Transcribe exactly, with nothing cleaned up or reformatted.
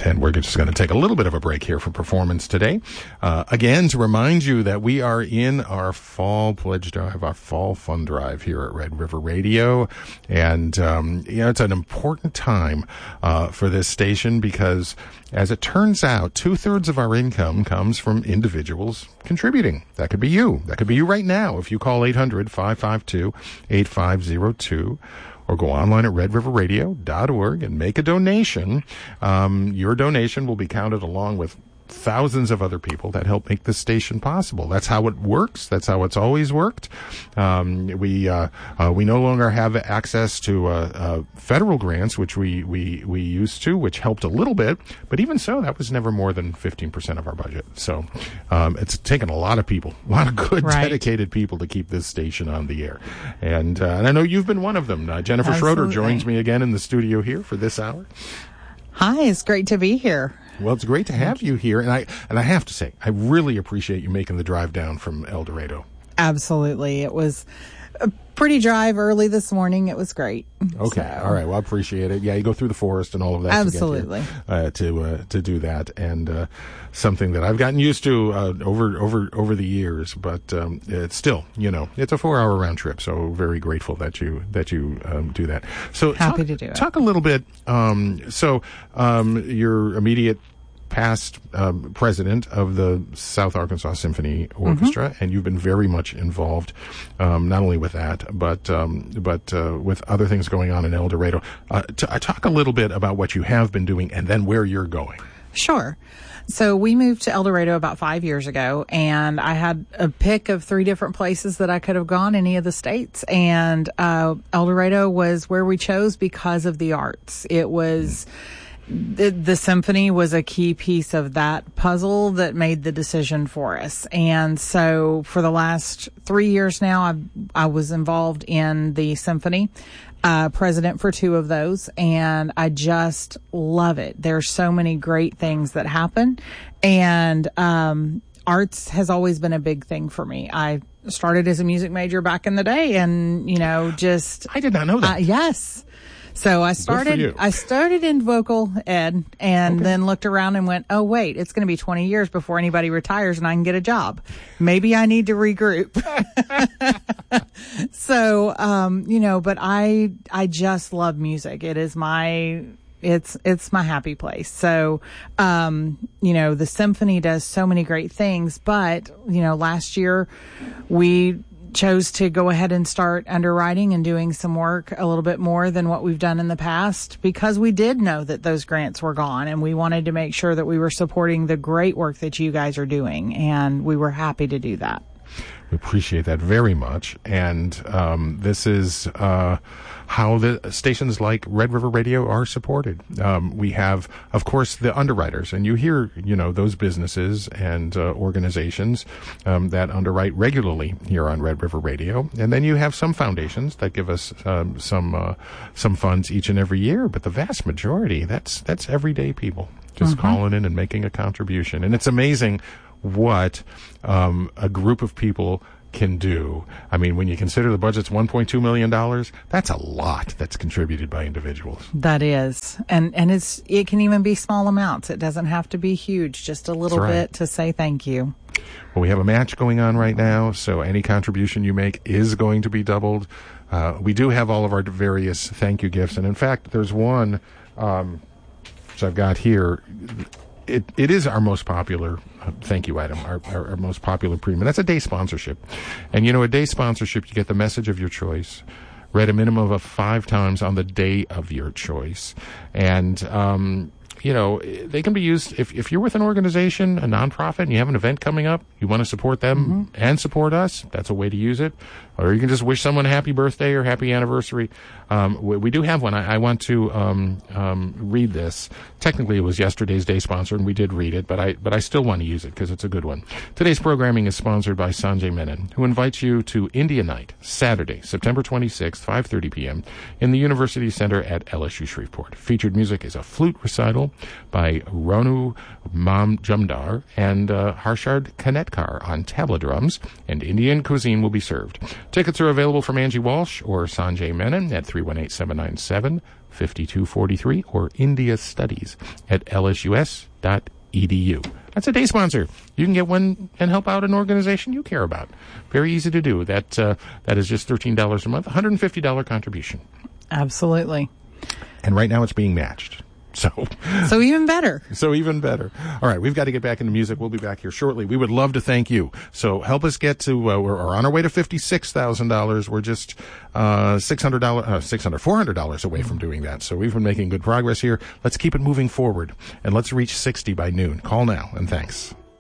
And we're just going to take a little bit of a break here for performance today. Uh, again, to remind you that we are in our fall pledge drive, our fall fund drive here at Red River Radio. And, um, you know, it's an important time uh, for this station because, as it turns out, two-thirds of our income comes from individuals contributing. That could be you. That could be you right now if you call eight hundred, five five two, eight five zero two. Or go online at red river radio dot org and make a donation. Um, your donation will be counted along with thousands of other people that help make this station possible. That's how it works. That's how it's always worked. Um, we uh, uh, we no longer have access to uh, uh, federal grants, which we, we, we used to, which helped a little bit. But even so, that was never more than fifteen percent of our budget. So um, it's taken a lot of people, a lot of good, right. dedicated people to keep this station on the air. And, uh, and I know you've been one of them. Uh, Jennifer Absolutely. Schroeder joins me again in the studio here for this hour. Hi, it's great to be here. Well, it's great to have you here, and I and I have to say, I really appreciate you making the drive down from El Dorado. Absolutely. It was a pretty drive early this morning. It was great. Okay. So. All right. Well, I appreciate it. Yeah, you go through the forest and all of that. Absolutely. To, get here, uh, to, uh, to do that, and uh, something that I've gotten used to uh, over over over the years, but um, it's still, you know, it's a four-hour round trip. So very grateful that you that you um, do that. So happy talk, to do it. Talk a little bit. Um, so um, your immediate past um, president of the South Arkansas Symphony Orchestra, mm-hmm. and you've been very much involved, um, not only with that, but um, but uh, with other things going on in El Dorado. Uh, t- talk a little bit about what you have been doing, and then where you're going. Sure. So we moved to El Dorado about five years ago, and I had a pick of three different places that I could have gone, any of the states. And uh, El Dorado was where we chose because of the arts. It was... Mm. The, the symphony was a key piece of that puzzle that made the decision for us. And so for the last three years now, I've, I was involved in the symphony, uh, president for two of those. And I just love it. There's so many great things that happen. And, um, arts has always been a big thing for me. I started as a music major back in the day and, you know, just. I did not know that. Uh, yes. So I started, I started in vocal ed and okay. then looked around and went, oh, wait, it's going to be twenty years before anybody retires and I can get a job. Maybe I need to regroup. so, um, you know, but I, I just love music. It is my, it's, it's my happy place. So, um, you know, the symphony does so many great things, but, you know, last year we chose to go ahead and start underwriting and doing some work a little bit more than what we've done in the past because we did know that those grants were gone and we wanted to make sure that we were supporting the great work that you guys are doing, and we were happy to do that. We appreciate that very much. And um, this is uh, how the stations like Red River Radio are supported. Um, we have, of course, the underwriters. And you hear, you know, those businesses and uh, organizations um, that underwrite regularly here on Red River Radio. And then you have some foundations that give us um, some uh, some funds each and every year. But the vast majority, that's, that's everyday people just mm-hmm. calling in and making a contribution. And it's amazing what um, a group of people can do. I mean, when you consider the budget's one point two million dollars, that's a lot that's contributed by individuals. That is. And and it's it can even be small amounts. It doesn't have to be huge, just a little right. bit to say thank you. Well, we have a match going on right now, so any contribution you make is going to be doubled. Uh, we do have all of our various thank you gifts, and in fact, there's one um, which I've got here. It, it is our most popular uh, thank you item, our, our, our most popular premium. That's a day sponsorship. And, you know, a day sponsorship, you get the message of your choice, read a minimum of five times on the day of your choice. And, um, you know, they can be used if, if you're with an organization, a nonprofit, and you have an event coming up, you want to support them mm-hmm. and support us, that's a way to use it. Or you can just wish someone a happy birthday or happy anniversary. Um, we, we do have one. I, I want to um, um, read this. Technically, it was yesterday's day sponsor, and we did read it, but I but I still want to use it because it's a good one. Today's programming is sponsored by Sanjay Menon, who invites you to India Night, Saturday, September twenty-sixth, five thirty p.m. in the University Center at L S U Shreveport. Featured music is a flute recital by Ronu Majumdar and uh, Harshad Kanetkar on tabla drums, and Indian cuisine will be served. Tickets are available from Angie Walsh or Sanjay Menon at three one eight, seven nine seven, five two four three or India Studies at L S U S dot E D U. That's a day sponsor. You can get one and help out an organization you care about. Very easy to do. That uh, that is just thirteen dollars a month, one hundred fifty dollars contribution. Absolutely. And right now it's being matched. So, so even better. So even better. All right, we've got to get back into music. We'll be back here shortly. We would love to thank you. So help us get to. Uh, we're, we're on our way to fifty-six thousand dollars. We're just uh, six hundred dollars, uh, six hundred, four hundred dollars away from doing that. So we've been making good progress here. Let's keep it moving forward, and let's reach sixty by noon. Call now, and thanks.